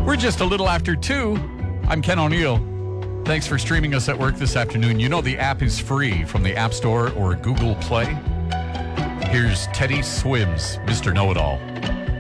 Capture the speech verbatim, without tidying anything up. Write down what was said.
We're just a little after two. I'm Ken O'Neill. Thanks for streaming us at work this afternoon. You know the app is free from the App Store or Google Play. Here's Teddy Swims, Mister Know-It-All.